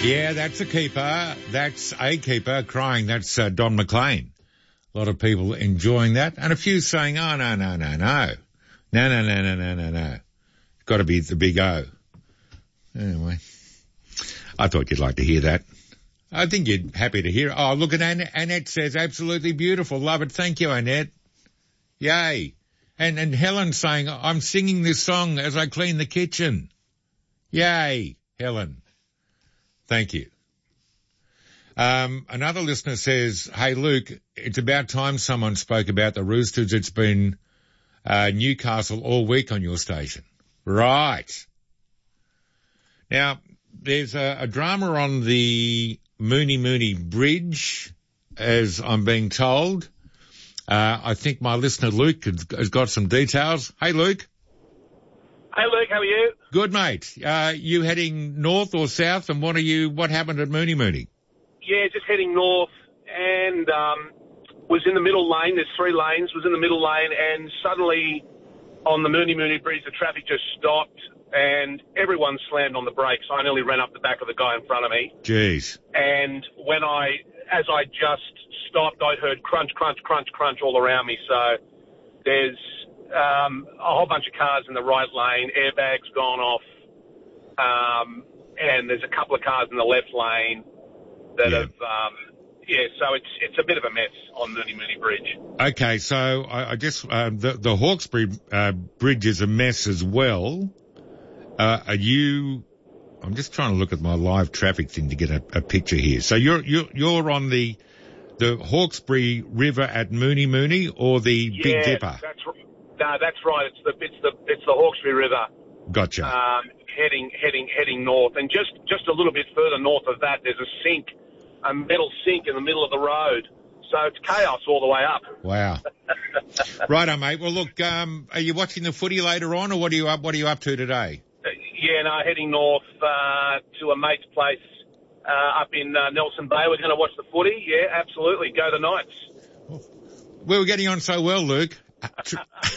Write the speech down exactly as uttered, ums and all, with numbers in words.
Yeah, that's a keeper. That's a keeper crying. That's uh, Don McLean. A lot of people enjoying that, and a few saying, "Oh no, no, no, no, no, no, no, no, no, no, no." It's got to be the big O. Anyway, I thought you'd like to hear that. I think you're happy to hear it. Oh, look at Annette. Annette says, absolutely beautiful. Love it. Thank you, Annette. Yay. And, and Helen saying, I'm singing this song as I clean the kitchen. Yay, Helen. Thank you. Um, another listener says, hey, Luke, it's about time someone spoke about the Roosters. It's been uh, Newcastle all week on your station. Right. Now, there's a, a drama on the Mooney Mooney Bridge, as I'm being told. Uh, I think my listener Luke has, has got some details. Hey, Luke. Hey, Luke, how are you? Good, mate. Uh, you heading north or south, and what are you? What happened at Mooney Mooney? Yeah, just heading north, and um, was in the middle lane. There's three lanes. Was in the middle lane, and suddenly on the Mooney Mooney Bridge, the traffic just stopped. And everyone slammed on the brakes. I nearly ran up the back of the guy in front of me. Jeez. And when I, as I just stopped, I heard crunch, crunch, crunch, crunch all around me. So there's um, a whole bunch of cars in the right lane, airbags gone off, um, and there's a couple of cars in the left lane that yeah. have, um, yeah, so it's it's a bit of a mess on Mooney Mooney Bridge. Okay, so I, I guess uh, the, the Hawkesbury uh, Bridge is a mess as well. Uh, are you, I'm just trying to look at my live traffic thing to get a, a picture here. So you're, you're, you're on the, the Hawkesbury River at Mooney Mooney or the yeah, Big Dipper? That's, no, that's right. It's the, it's the, it's the Hawkesbury River. Gotcha. Um, heading, heading, heading north. And just, just a little bit further north of that, there's a sink, a metal sink in the middle of the road. So it's chaos all the way up. Wow. Righto, mate. Well, look, um, are you watching the footy later on or what are you up, what are you up to today? Yeah, no, heading north uh, to a mate's place uh, up in uh, Nelson Bay. We're going to watch the footy. Yeah, absolutely. Go the Knights. We were getting on so well, Luke.